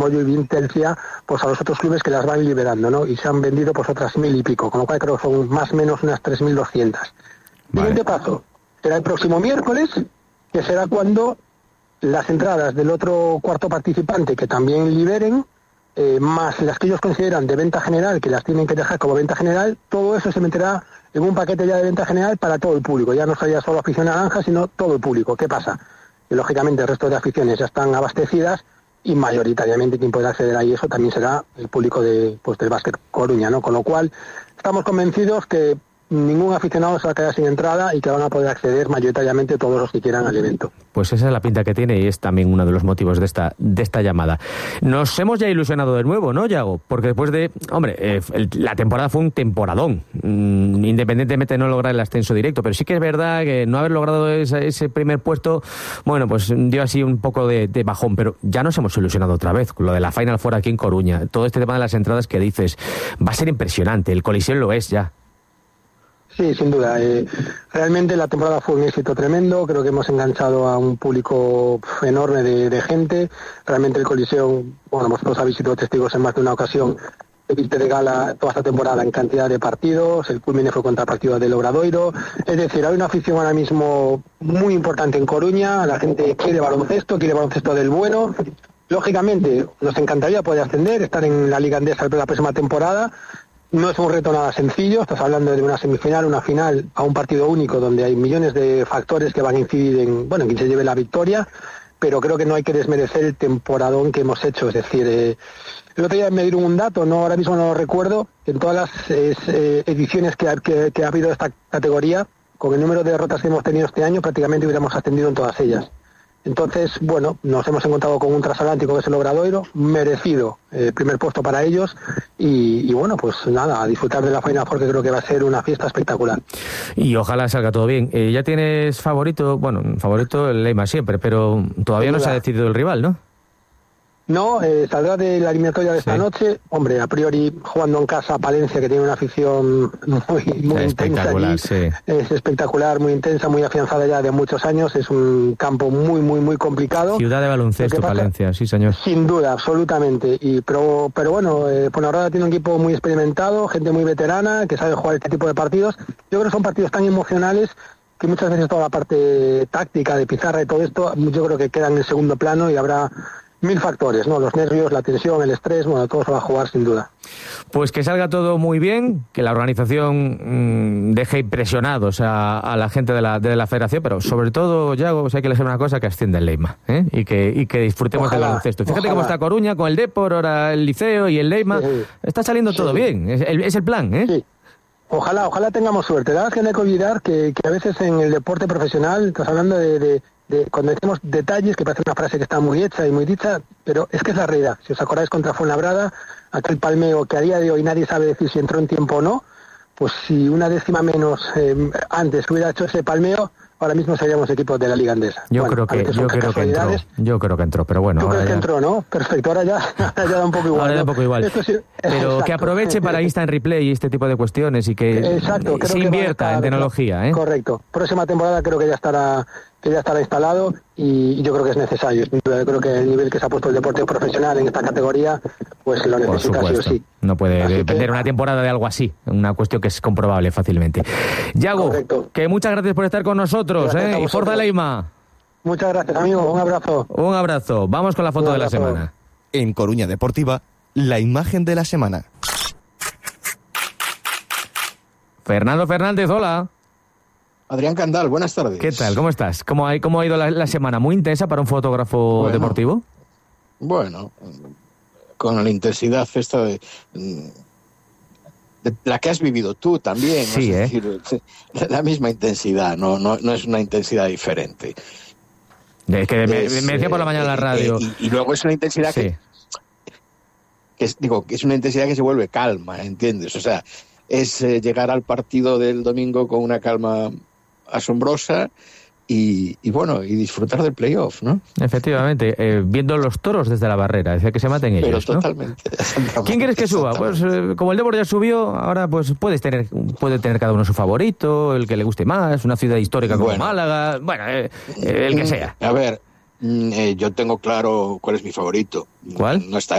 Desarrollo y Vintelcia, pues a los otros clubes que las van liberando, ¿no? Y se han vendido pues otras 1.000 y pico, con lo cual creo que son más o menos unas 3.200. Siguiente paso será el próximo miércoles, que será cuando las entradas del otro cuarto participante que también liberen, más las que ellos consideran de venta general, que las tienen que dejar como venta general, todo eso se meterá en un paquete ya de venta general para todo el público. Ya no sería solo afición naranja, sino todo el público. ¿Qué pasa? Que lógicamente el resto de aficiones ya están abastecidas y mayoritariamente quien pueda acceder a eso también será el público del Básquet Coruña, ¿no? Con lo cual estamos convencidos que ningún aficionado se va a quedar sin entrada y que van a poder acceder mayoritariamente todos los que quieran al evento. Pues esa es la pinta que tiene y es también uno de los motivos de esta llamada. Nos hemos ya ilusionado de nuevo, ¿no, Yago? Porque después de... la temporada fue un temporadón. Independientemente de no lograr el ascenso directo, pero sí que es verdad que no haber logrado ese primer puesto, bueno, pues dio así un poco de bajón, pero ya nos hemos ilusionado otra vez con lo de la Final Four aquí en Coruña. Todo este tema de las entradas que dices, va a ser impresionante. El Coliseo lo es ya. Sí, sin duda. Realmente la temporada fue un éxito tremendo. Creo que hemos enganchado a un público enorme de gente. Realmente el Coliseo, bueno, vosotros habéis sido testigos en más de una ocasión, de viste de gala toda esta temporada en cantidad de partidos. El culmine fue contra el partido del Obradoiro. Es decir, hay una afición ahora mismo muy importante en Coruña. La gente quiere baloncesto del bueno. Lógicamente, nos encantaría poder ascender, estar en la Liga Andesa la próxima temporada. No es un reto nada sencillo, estás hablando de una semifinal, una final a un partido único donde hay millones de factores que van a incidir en quien se lleve la victoria, pero creo que no hay que desmerecer el temporadón que hemos hecho. Es decir, el otro día me dieron un dato, ahora mismo no lo recuerdo, que en todas las ediciones que ha habido de esta categoría, con el número de derrotas que hemos tenido este año, prácticamente hubiéramos ascendido en todas ellas. Entonces, bueno, nos hemos encontrado con un transatlántico que es el Obradoiro, merecido primer puesto para ellos y bueno, pues nada, a disfrutar de la Final Four, que creo que va a ser una fiesta espectacular. Y ojalá salga todo bien. ¿Ya tienes favorito? Bueno, favorito el Leima siempre, pero todavía no se ha decidido el rival, ¿no? No, saldrá de la eliminatoria de esta noche. Hombre, a priori jugando en casa a Palencia, que tiene una afición muy intensa allí. Sí. Es espectacular, muy intensa, muy afianzada ya de muchos años. Es un campo muy complicado. Ciudad de baloncesto, Palencia, sí señor. Sin duda, absolutamente. Pero bueno, Fuenlabrada tiene un equipo muy experimentado, gente muy veterana, que sabe jugar este tipo de partidos. Yo creo que son partidos tan emocionales que muchas veces toda la parte táctica de pizarra y todo esto, yo creo que quedan en segundo plano y habrá 1000 factores, ¿no? Los nervios, la tensión, el estrés, todo se va a jugar sin duda. Pues que salga todo muy bien, que la organización deje impresionados a la gente de la federación, pero sobre todo, Yago, si hay que elegir una cosa, que ascienda el Leima, y que disfrutemos del baloncesto. Fíjate cómo está Coruña con el Depor, ahora el Liceo y el Leima. Sí. Está saliendo todo bien, es el plan, ¿eh? Sí. Ojalá tengamos suerte. La verdad es que no hay que olvidar que a veces en el deporte profesional, estás hablando de cuando decimos detalles, que parece una frase que está muy hecha y muy dicha, pero es que es la realidad. Si os acordáis contra Fuenlabrada, aquel palmeo que a día de hoy nadie sabe decir si entró en tiempo o no, pues si una décima menos antes hubiera hecho ese palmeo, ahora mismo seríamos equipos de la Liga Andesa. Yo creo que entró, pero bueno. ¿Tú crees que entró, no? Perfecto, ahora ya da un poco igual. Ahora da un poco igual. Pero que aproveche para Insta en replay y este tipo de cuestiones y que se invierta en tecnología, ¿eh? Correcto. Próxima temporada creo que ya estará instalado y yo creo que es necesario. Yo creo que el nivel que se ha puesto el deporte profesional en esta categoría, pues lo necesita sí o sí. No puede depender una temporada de algo así, una cuestión que es comprobable fácilmente. Yago, que muchas gracias por estar con nosotros, y Forza Leima. Muchas gracias, amigo, un abrazo. Un abrazo, vamos con la foto de la semana. En Coruña Deportiva, la imagen de la semana. Fernando Fernández, hola. Adrián Candal, buenas tardes. ¿Qué tal? ¿Cómo estás? ¿Cómo ha ido la semana? ¿Muy intensa para un fotógrafo deportivo? Bueno, con la intensidad esta de la que has vivido tú también. Sí, es decir, la misma intensidad, no es una intensidad diferente. Es que me decía por la mañana en la radio. Y luego es una intensidad que es una intensidad que se vuelve calma, ¿entiendes? O sea, es llegar al partido del domingo con una calma asombrosa y disfrutar del playoff, ¿no? Efectivamente, viendo los toros desde la barrera, es decir, que se maten ellos, pero totalmente, ¿no? ¿Quién quieres que suba? Pues como el Depor ya subió, ahora pues puede tener cada uno su favorito, el que le guste más, una ciudad histórica como Málaga, el que sea. A ver, yo tengo claro cuál es mi favorito. ¿Cuál? No está